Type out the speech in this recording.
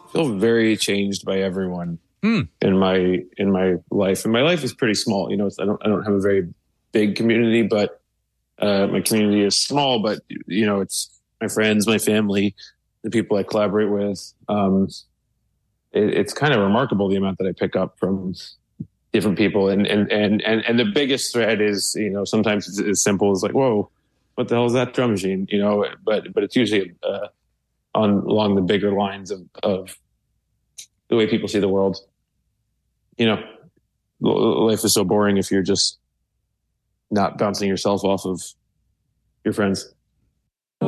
feel very changed by everyone Hmm. in my life, and my life is pretty small. I don't have a very big community, but my community is small. But it's my friends, my family, the people I collaborate with. It's kind of remarkable the amount that I pick up from different people, and the biggest thread is sometimes it's as simple as like, whoa, what the hell is that drum machine? But it's usually along the bigger lines of the way people see the world. Life is so boring if you're just not bouncing yourself off of your friends.